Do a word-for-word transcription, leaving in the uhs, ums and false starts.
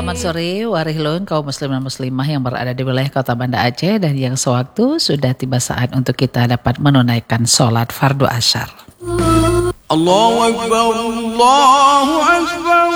Selamat sore Warihlun kaum muslim dan muslimah yang berada di wilayah kota Banda Aceh dan yang sewaktu sudah tiba saat untuk kita dapat menunaikan sholat fardu asyar. Allahu Akbar, Allahu Akbar.